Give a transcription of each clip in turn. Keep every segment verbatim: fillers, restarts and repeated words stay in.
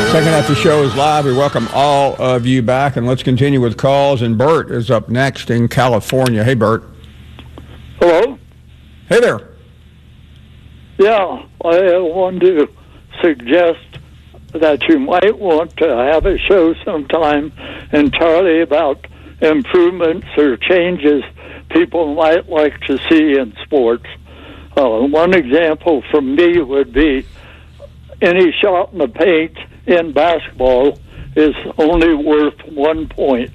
Second half of the show is live. We welcome all of you back, and let's continue with calls. And Bert is up next in California. Hey, Bert. Hello? Hey there. Yeah, I want to suggest that you might want to have a show sometime entirely about improvements or changes people might like to see in sports. Uh, one example from me would be any shot in the paint in basketball is only worth one point.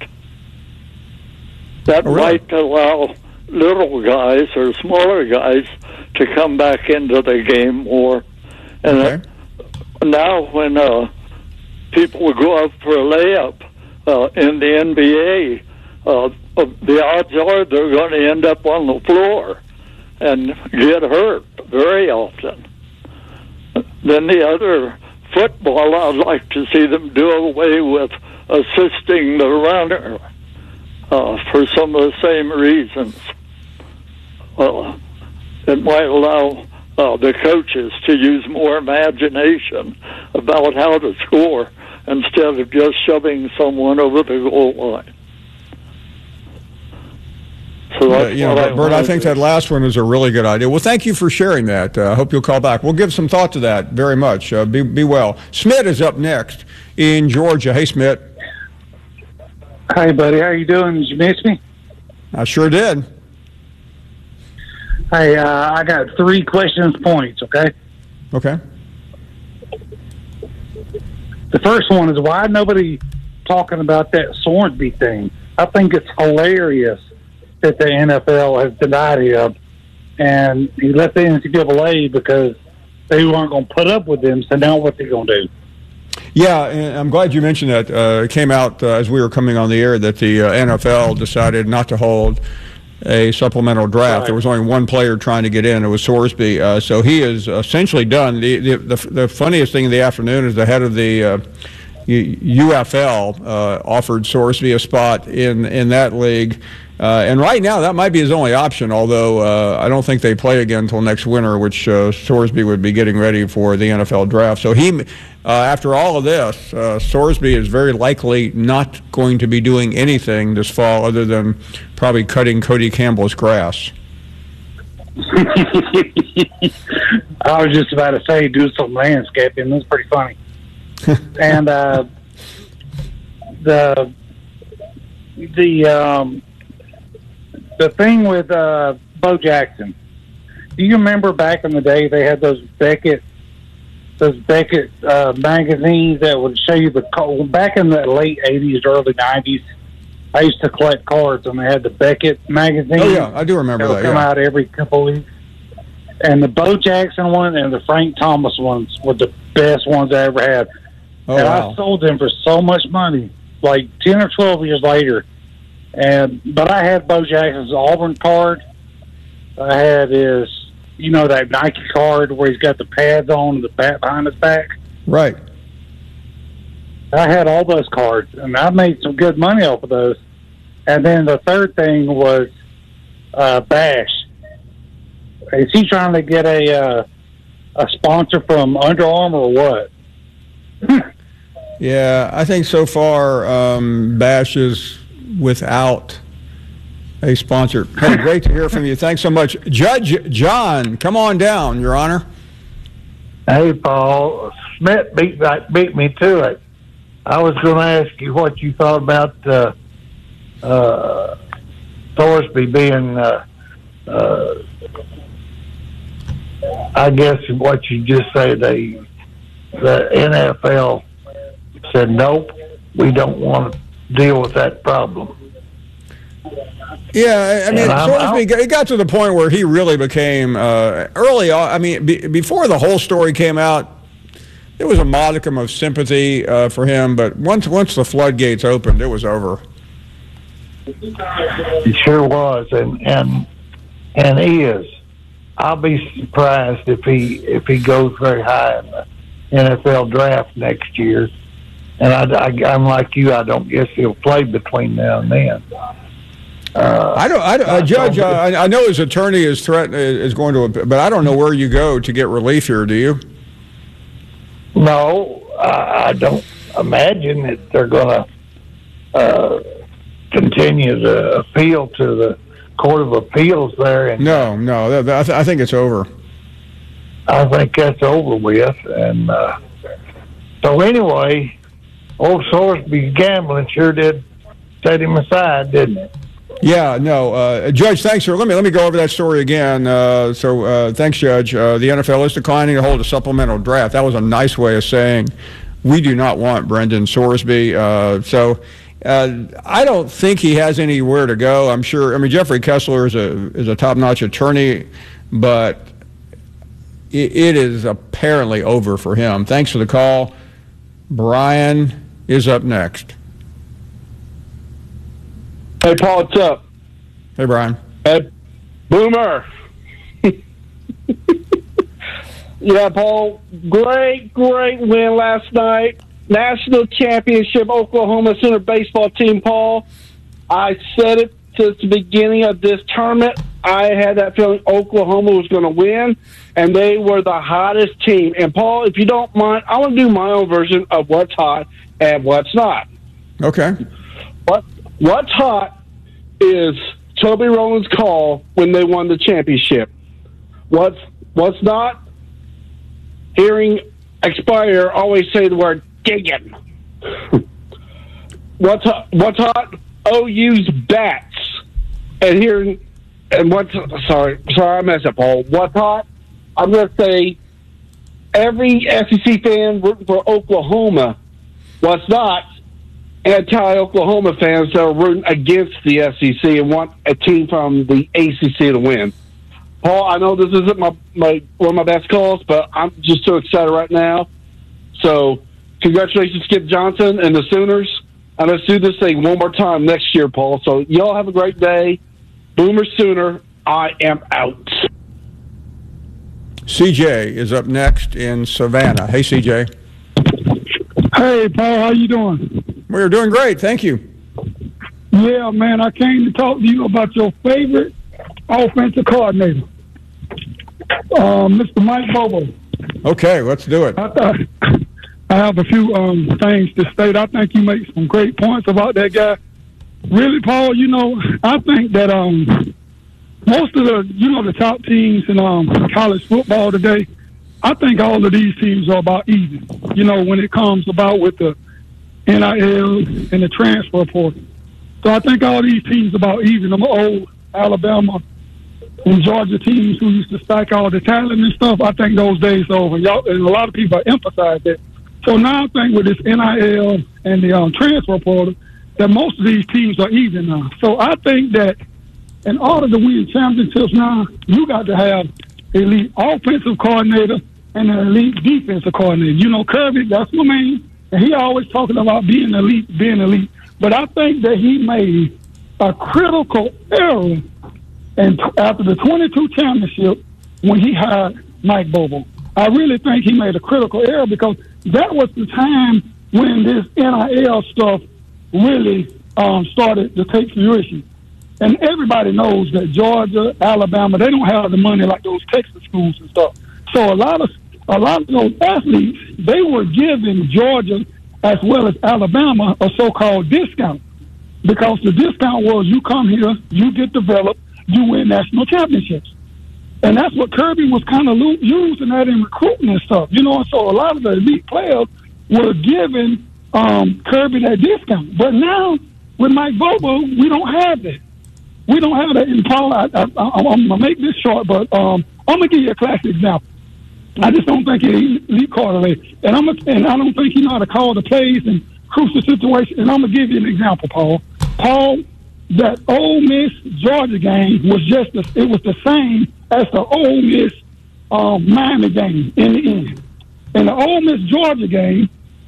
That Oh, really? might allow little guys or smaller guys to come back into the game more. And Okay. uh, now when uh, people go up for a layup uh, in the N B A, uh, uh, the odds are they're going to end up on the floor and get hurt very often. Then the other, football, I'd like to see them do away with assisting the runner uh, for some of the same reasons. Uh, it might allow uh, the coaches to use more imagination about how to score instead of just shoving someone over the goal line. So Uh, that's you know, what I Bert, I wanted think to- that last one is a really good idea. Well, thank you for sharing that. I uh, hope you'll call back. We'll give some thought to that very much. Uh, be, be well. Smith is up next in Georgia. Hey, Smith. Hi, buddy. How you doing? Did you miss me? I sure did. Hey, uh, I got three questions points, okay? Okay. The first one is why nobody talking about that Sornby thing? I think it's hilarious that the N F L has denied him, and he left the N C double A because they weren't going to put up with him, so now what's he going to do? Yeah, and I'm glad you mentioned that. Uh, it came out uh, as we were coming on the air that the uh, N F L decided not to hold a supplemental draft. Right. There was only one player trying to get in. It was Sorsby. Uh, so he is essentially done. The, the the the funniest thing in the afternoon is the head of the uh, U F L uh, offered Sorsby a spot in in that league. Uh, and right now, that might be his only option, although uh, I don't think they play again until next winter, which uh, Sorsby would be getting ready for the N F L draft. So he, uh, after all of this, uh, Sorsby is very likely not going to be doing anything this fall other than probably cutting Cody Campbell's grass. I was just about to say do some landscaping. That's pretty funny. and uh, the the um, the thing with uh, Bo Jackson. Do you remember back in the day they had those Beckett those Beckett uh, magazines that would show you the co- back in the late eighties, early nineties? I used to collect cards, and they had the Beckett magazine. Oh yeah, I do remember That that. would come Yeah. out every couple of weeks. And the Bo Jackson one and the Frank Thomas ones were the best ones I ever had. Oh and wow. I sold them for so much money, like ten or twelve years later. And but I had Bo Jackson's Auburn card. I had his, you know, that Nike card where he's got the pads on and the bat behind his back. Right. I had all those cards, and I made some good money off of those. And then the third thing was uh, Bash. Is he trying to get a uh, a sponsor from Under Armour or what? Yeah, I think so far um, Bash is without a sponsor. Hey, great to hear from you. Thanks so much. Judge John, come on down, Your Honor. Hey, Paul. Smith beat, beat me to it. I was going to ask you what you thought about uh, uh, Thorsby being, uh, uh, I guess what you just said, they, the N F L said, nope, we don't want to deal with that problem. Yeah, I mean, And I'm Thorsby, it got to the point where he really became, uh, early on, I mean, be, before the whole story came out, there was a modicum of sympathy uh, for him, but once once the floodgates opened, it was over. It sure was, and and and is. I'll be surprised if he if he goes very high in the N F L draft next year. And I, I, I'm like you. I don't guess he'll play between now and then. Uh, I don't, I don't uh, Judge. Uh, I, I know his attorney is threat is going to, but I don't know where you go to get relief here. Do you? No, I, I don't imagine that they're going to uh, continue to appeal to the Court of Appeals there. And No, no, that, that, I, th- I think it's over. I think that's over with. And uh, so anyway, old Sorsby gambling sure did set him aside, didn't it? Yeah, no, uh, Judge. Thanks for let me let me go over that story again. Uh, so, uh, thanks, Judge. Uh, the N F L is declining to hold a supplemental draft. That was a nice way of saying we do not want Brendan Sorsby. Uh, so, uh, I don't think he has anywhere to go. I'm sure. I mean, Jeffrey Kessler is a is a top-notch attorney, but it, it is apparently over for him. Thanks for the call. Brian is up next. Hey, Paul, what's up? Hey, Brian. Hey, Boomer. Yeah, Paul, great, great win last night. National championship Oklahoma Sooner baseball team, Paul. I said it since the beginning of this tournament. I had that feeling Oklahoma was going to win, and they were the hottest team. And, Paul, if you don't mind, I want to do my own version of what's hot and what's not. Okay. What What's hot is Toby Rowland's call when they won the championship. What's What's not? Hearing Expire always say the word digging. What's hot? What's hot? O U's bats. And hearing and what's sorry sorry I messed up, Paul. What's hot? I'm going to say every S E C fan rooting for Oklahoma. What's not? Anti-Oklahoma fans that are rooting against the S E C and want a team from the A C C to win. Paul, I know this isn't my, my one of my best calls, but I'm just so excited right now. So, congratulations, Skip Johnson and the Sooners. And let's do this thing one more time next year, Paul. So, y'all have a great day. Boomer Sooner, I am out. C J is up next in Savannah. Hey, C J. Hey, Paul, how you doing? We're doing great, thank you. Yeah, man, I came to talk to you about your favorite offensive coordinator, uh, Mister Mike Bobo. Okay, let's do it. I, thought, I have a few um, things to state. I think you make some great points about that guy. Really, Paul, you know, I think that um, most of the, you know, the top teams in um, college football today, I think all of these teams are about even, you know, when it comes about with the N I L and the transfer portal. So I think all these teams about even. Them old Alabama and Georgia teams who used to stack all the talent and stuff, I think those days are over. Y'all, and a lot of people emphasize that. So now I think with this N I L and the um, transfer portal, that most of these teams are even now. So I think that in order to win championships now, you got to have elite offensive coordinator and an elite defensive coordinator. You know, Kirby, that's my man. And he always talking about being elite, being elite. But I think that he made a critical error and after the twenty-two championship when he hired Mike Bobo. I really think he made a critical error because that was the time when this N I L stuff really um, started to take fruition. And everybody knows that Georgia, Alabama, they don't have the money like those Texas schools and stuff. So a lot of A lot of those athletes, they were giving Georgia as well as Alabama a so-called discount because the discount was you come here, you get developed, you win national championships. And that's what Kirby was kind of lo- using that in recruiting and stuff. You know, and so a lot of the elite players were giving um, Kirby that discount. But now with Mike Bobo, we don't have that. We don't have that. And Paul, I, I, I, I'm going to make this short, but um, I'm going to give you a classic example. I just don't think he elite correlated, and I'm a, and I don't think he know how to call the plays and crucial situations. And I'm gonna give you an example, Paul. Paul, that Ole Miss Georgia game was just the, it was the same as the Ole Miss um, Miami game in the end. In the Ole Miss Georgia game,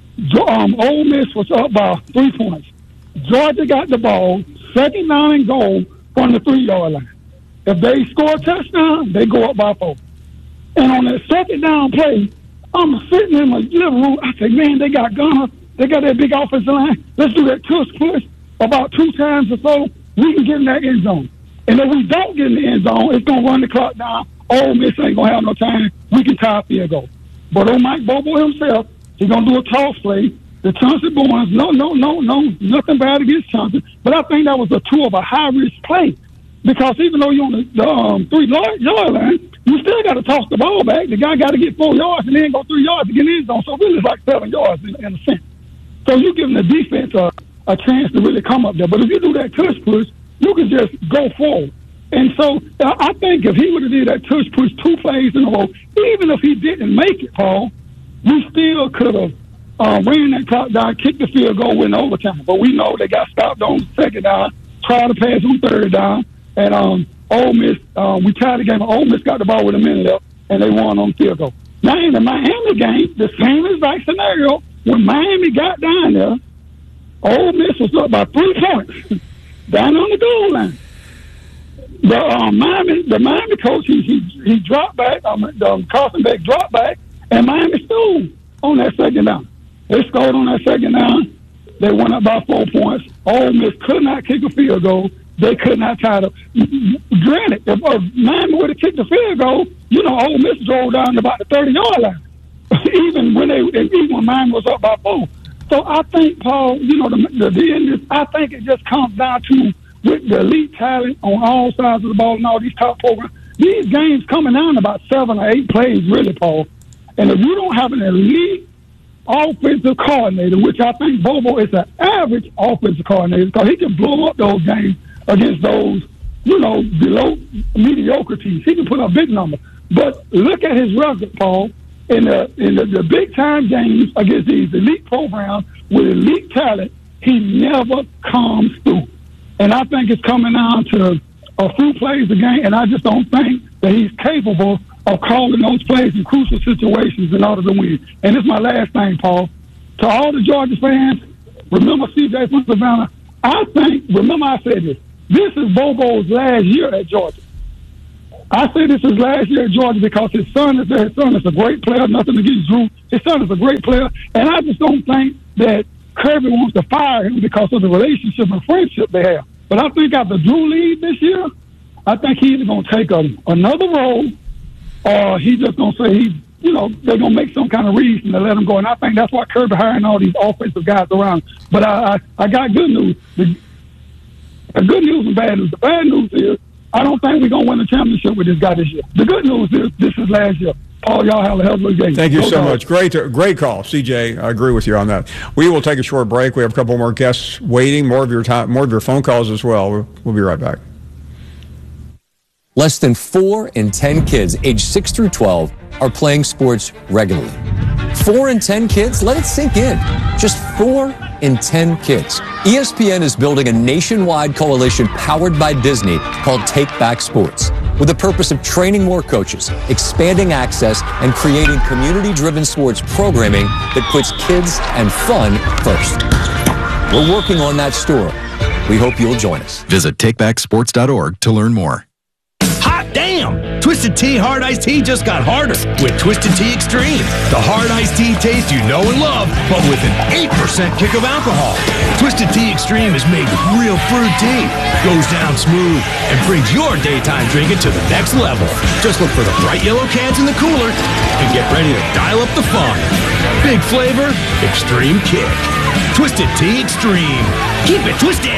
um, Ole Miss was up by three points. Georgia got the ball, second down and goal from the three yard line. If they score a touchdown, they go up by four. And on that second down play, I'm sitting in my living room. I say, man, they got Gunner. They got that big offensive line. Let's do that tush push about two times or so. We can get in that end zone. And if we don't get in the end zone, it's going to run the clock down. Ole Miss ain't going to have no time. We can tie a field goal. But on Mike Bobo himself, He's going to do a toss play. The Chauncey Barnes, no, no, no, no, nothing bad against Chauncey. But I think that was a two of a high-risk play. Because even though you're on the, the um, three-yard line, you still got to toss the ball back. The guy got to get four yards and then go three yards to get in zone. So really it's like seven yards in, in a sense. So you're giving the defense a, a chance to really come up there. But if you do that touch push, you can just go forward. And so I think if he would have did that touch push two plays in a row, even if he didn't make it, Paul, we still could have uh, ran that clock down, kicked the field goal, win overtime. But we know they got stopped on second down, tried to pass on third down, and um, Ole Miss, um, we tied the game. Ole Miss got the ball with a minute left, and they won on field goal. Now in the Miami game, the same exact scenario. When Miami got down there, Ole Miss was up by three points down on the goal line. The um, Miami, the Miami coach, he he, he dropped back. Um, the um, Carson Beck dropped back, and Miami stole on that second down. They scored on that second down. They went up by four points. Ole Miss could not kick a field goal. They could not tie it up. Granted, if uh, Miami would have kicked the field goal, you know, Ole Miss drove down to about the thirty-yard line. even when they, even when Miami was up by four. So I think, Paul, you know, the, the, the end is, I think it just comes down to with the elite talent on all sides of the ball and all these top programs. These games coming down about seven or eight plays, really, Paul. And if you don't have an elite offensive coordinator, which I think Bobo is an average offensive coordinator, because he can blow up those games against those, you know, below mediocrities. He can put up big numbers. But look at his record, Paul. In the in the, the big time games against these elite programs with elite talent, he never comes through. And I think it's coming down to a few plays a game, and I just don't think that he's capable of calling those plays in crucial situations in order to win. And this is my last thing, Paul. To all the Georgia fans, remember C J from Savannah. I think, remember I said this, this is Bobo's last year at Georgia. I say this is last year at Georgia because his son is there. His son is a great player, nothing against Drew. His son is a great player, and I just don't think that Kirby wants to fire him because of the relationship and friendship they have. But I think after Drew leaves this year, I think he's either going to take a, another role or he's just going to say, he, you know, they're going to make some kind of reason to let him go. And I think that's why Kirby hiring all these offensive guys around. But I, I, I got good news. The, the good news and bad news. The bad news is I don't think we're going to win the championship with this guy this year. The good news is this is last year. Paul, y'all have a hell of a game. Thank you Go so Dawgs. much. Great, great call, C J. I agree with you on that. We will take a short break. We have a couple more guests waiting. More of your time, more of your phone calls as well. We'll, we'll be right back. Less than four in ten kids aged six through twelve are playing sports regularly. Four in ten kids? Let it sink in. Just four in ten kids. E S P N is building a nationwide coalition powered by Disney called Take Back Sports, with the purpose of training more coaches, expanding access, and creating community-driven sports programming that puts kids and fun first. We're working on that story. We hope you'll join us. Visit take back sports dot org to learn more. Hot damn! Twisted Tea Hard Iced Tea just got harder with Twisted Tea Extreme. The hard iced tea taste you know and love, but with an eight percent kick of alcohol. Twisted Tea Extreme is made with real fruit tea, goes down smooth, and brings your daytime drinking to the next level. Just look for the bright yellow cans in the cooler and get ready to dial up the fun. Big flavor, extreme kick. Twisted Tea Extreme. Keep it twisted!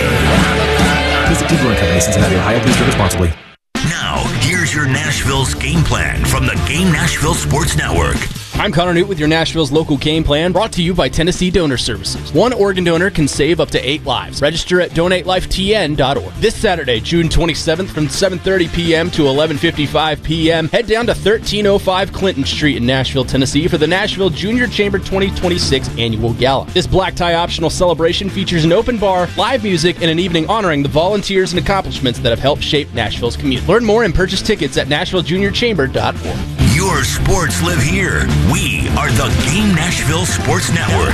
Visit Tea Brewing Company, Cincinnati, Ohio. Please drink responsibly. Now, here's your Nashville's game plan from the Game Nashville Sports Network. I'm Connor Newt with your Nashville's local game plan, brought to you by Tennessee Donor Services. One organ donor can save up to eight lives. Register at donate life t n dot org. This Saturday, June twenty-seventh, from seven thirty p.m. to eleven fifty-five p.m., head down to thirteen oh five Clinton Street in Nashville, Tennessee for the Nashville Junior Chamber twenty twenty-six Annual Gala. This black tie optional celebration features an open bar, live music, and an evening honoring the volunteers and accomplishments that have helped shape Nashville's community. Learn more and purchase tickets at nashville junior chamber dot org. Your sports live here. We are the Game Nashville Sports Network.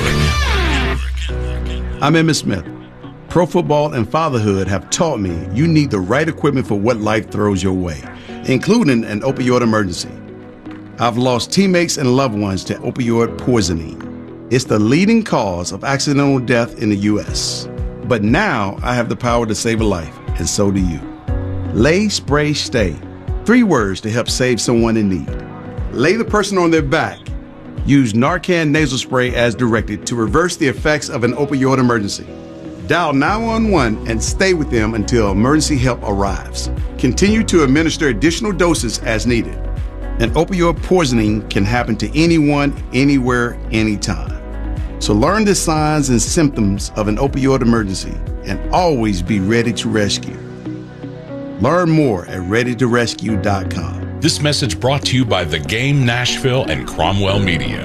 I'm Emmitt Smith. Pro football and fatherhood have taught me you need the right equipment for what life throws your way, including an opioid emergency. I've lost teammates and loved ones to opioid poisoning. It's the leading cause of accidental death in the U S. But now I have the power to save a life, and so do you. Lay, Spray, Stay. Three words to help save someone in need. Lay the person on their back, Use Narcan nasal spray as directed to reverse the effects of an opioid emergency. Dial nine one one and stay with them until emergency help arrives. Continue to administer additional doses as needed. An opioid poisoning can happen to anyone, anywhere, anytime. So learn the signs and symptoms of an opioid emergency and always be ready to rescue. Learn more at ready to rescue dot com. This message brought to you by The Game Nashville and Cromwell Media.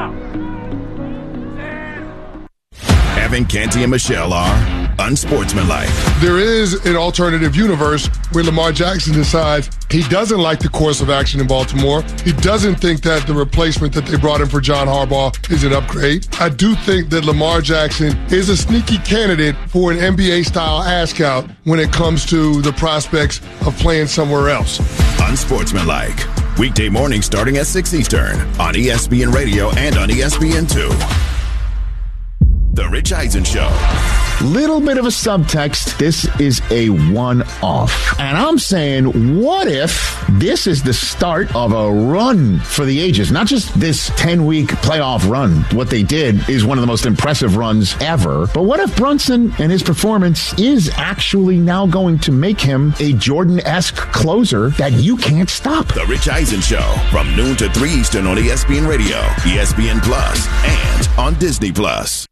Evan, Canty, and Michelle are unsportsmanlike. There is an alternative universe where Lamar Jackson decides he doesn't like the course of action in Baltimore. He doesn't think that the replacement that they brought in for John Harbaugh is an upgrade. I do think that Lamar Jackson is a sneaky candidate for an N B A-style ask-out when it comes to the prospects of playing somewhere else. Unsportsmanlike. Weekday morning starting at six Eastern on E S P N Radio and on E S P N two. The Rich Eisen Show. Little bit of a subtext. This is a one-off. And I'm saying, what if this is the start of a run for the ages? Not just this ten-week playoff run. What they did is one of the most impressive runs ever. But what if Brunson and his performance is actually now going to make him a Jordan-esque closer that you can't stop? The Rich Eisen Show from noon to three Eastern on E S P N Radio, E S P N Plus, and on Disney Plus.